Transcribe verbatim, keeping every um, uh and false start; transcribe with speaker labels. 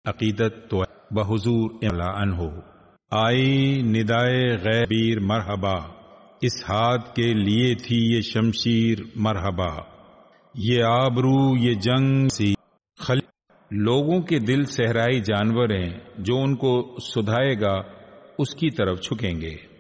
Speaker 1: अकीदत तो बहुजूर अन्हो आई निदाए गैबीर मरहबा, इस हाथ के लिए थी ये शमशीर मरहबा, ये आबरू ये जंग सी खल। लोगों के दिल सहराई जानवर हैं, जो उनको सुधाएगा उसकी तरफ झुकेंगे।